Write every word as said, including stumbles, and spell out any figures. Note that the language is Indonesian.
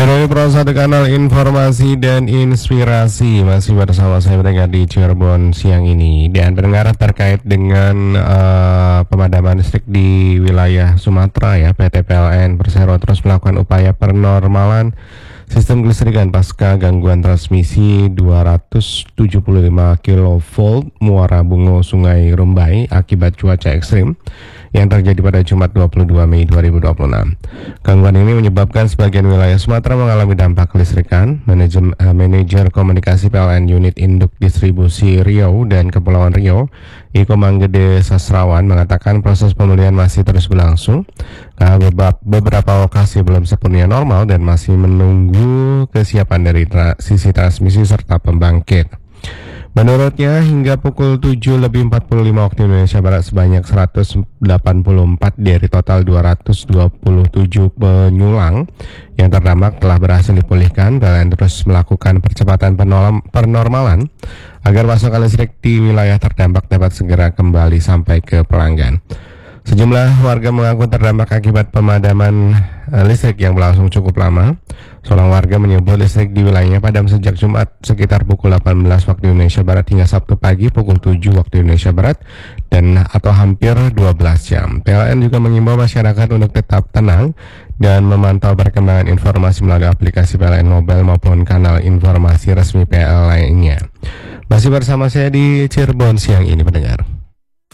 Dari Pro satu Kanal Informasi dan Inspirasi, masih bersama saya pendengar di Cirebon siang ini. Dan pendengar terkait dengan uh, pemadaman listrik di wilayah Sumatera ya, P T P L N Persero terus melakukan upaya penormalan sistem kelistrikan pasca gangguan transmisi dua ratus tujuh puluh lima kilovolt Muara Bungo Sungai Rumbai akibat cuaca ekstrim yang terjadi pada Jumat dua puluh dua Mei dua ribu dua puluh enam. Gangguan ini menyebabkan sebagian wilayah Sumatera mengalami dampak kelistrikan. Manajem, uh, Manajer Komunikasi P L N Unit Induk Distribusi Riau dan Kepulauan Riau, Iko Manggede Sasrawan, mengatakan proses pemulihan masih terus berlangsung karena beberapa, beberapa lokasi belum sepenuhnya normal dan masih menunggu kesiapan dari tra- sisi transmisi serta pembangkit. Menurutnya, hingga pukul tujuh lebih empat puluh lima waktu Indonesia Barat sebanyak seratus delapan puluh empat dari total dua ratus dua puluh tujuh penyulang yang terdampak telah berhasil dipulihkan. P L N terus melakukan percepatan penormalan agar pasokan listrik di wilayah terdampak dapat segera kembali sampai ke pelanggan. Sejumlah warga mengaku terdampak akibat pemadaman listrik yang berlangsung cukup lama. Seorang warga menyebut listrik di wilayahnya padam sejak Jumat sekitar pukul delapan belas waktu Indonesia Barat hingga Sabtu pagi pukul tujuh waktu Indonesia Barat dan atau hampir dua belas jam. P L N juga mengimbau masyarakat untuk tetap tenang dan memantau perkembangan informasi melalui aplikasi P L N Mobile maupun kanal informasi resmi P L N lainnya. Masih bersama saya di Cirebon siang ini, pendengar.